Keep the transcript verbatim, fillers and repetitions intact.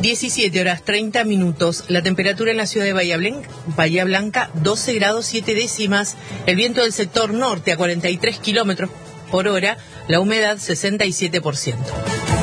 diecisiete horas treinta minutos. La temperatura en la ciudad de Bahía Blanca, Bahía Blanca doce grados siete décimas. El viento del sector norte a cuarenta y tres kilómetros por hora. La humedad sesenta y siete por ciento.